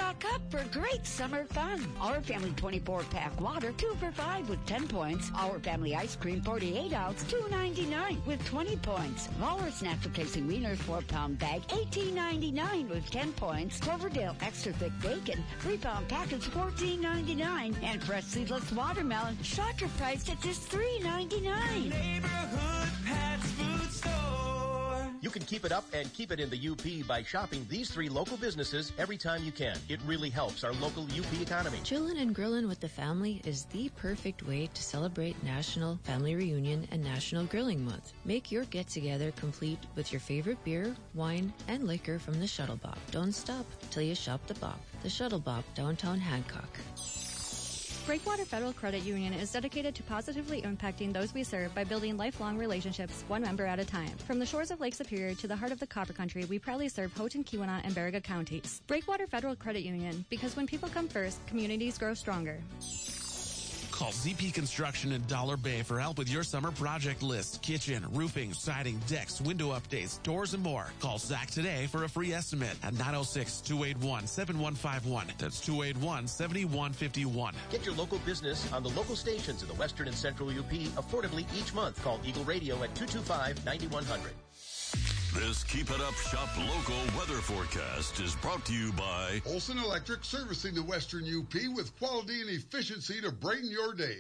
Stock up for great summer fun. Our Family 24-pack water, 2 for $5 with 10 points. Our Family ice cream, 48-ounce, $2.99 with 20 points. Walrus natural casing wieners, 4-pound bag, $18.99 with 10 points. Cloverdale extra thick bacon, 3-pound package, $14.99. And fresh seedless watermelon, shocker priced at just $3.99. Neighborhood Pat's Food Store. You can keep it up and keep it in the UP by shopping these 3 local businesses every time you can. It really helps our local UP economy. Chillin' and grillin' with the family is the perfect way to celebrate National Family Reunion and National Grilling Month. Make your get-together complete with your favorite beer, wine, and liquor from the Shuttle Bop. Don't stop till you shop the Bop. The Shuttle Bop, downtown Hancock. Breakwater Federal Credit Union is dedicated to positively impacting those we serve by building lifelong relationships, one member at a time. From the shores of Lake Superior to the heart of the Copper Country, we proudly serve Houghton, Keweenaw, and Baraga counties. Breakwater Federal Credit Union, because when people come first, communities grow stronger. Call ZP Construction in Dollar Bay for help with your summer project list. Kitchen, roofing, siding, decks, window updates, doors, and more. Call Zach today for a free estimate at 906-281-7151. That's 281-7151. Get your local business on the local stations in the Western and Central UP affordably each month. Call Eagle Radio at 225-9100. This Keep It Up Shop Local weather forecast is brought to you by Olson Electric, servicing the Western UP with quality and efficiency to brighten your day.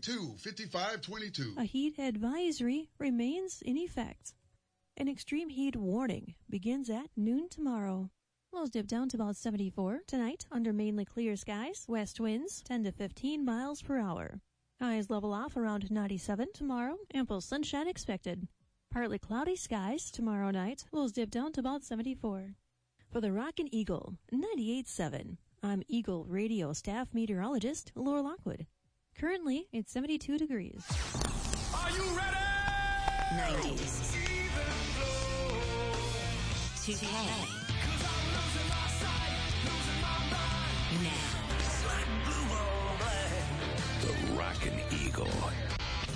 482-5522. A heat advisory remains in effect. An extreme heat warning begins at noon tomorrow. Lows dip down to about 74 tonight under mainly clear skies. West winds 10 to 15 miles per hour. Highs level off around 97 tomorrow. Ample sunshine expected. Partly cloudy skies tomorrow night. Lows dip down to about 74. For the Rockin' Eagle 98.7, I'm Eagle Radio staff meteorologist Laura Lockwood. Currently, it's 72 degrees. Are you ready? 90s. 2K. Now. the Rockin' Eagle.